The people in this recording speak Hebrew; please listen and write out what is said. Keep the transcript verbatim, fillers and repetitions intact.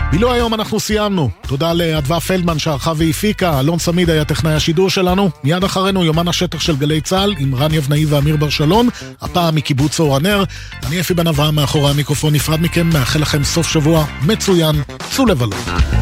בילו היום אנחנו סיימנו. תודה לאדווה פלדמן שערכה והפיקה, אלון סמיד היה טכנאי השידור שלנו. מיד אחרינו יומן השטח של גלי צהל עם רן יבנאי ואמיר בר שלום, הפעם מקיבוץ אור הנר. אני אפי בן אברהם מאחורי המיקרופון, נפרד מכם, מאחל לכם סוף שבוע מצוין, צאו לבלות.